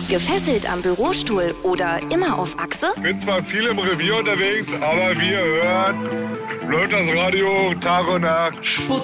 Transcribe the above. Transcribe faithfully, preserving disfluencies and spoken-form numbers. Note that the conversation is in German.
Gefesselt am Bürostuhl oder immer auf Achse? Bin zwar viel im Revier unterwegs, aber wie ihr hört, läuft das Radio Tag und Nacht.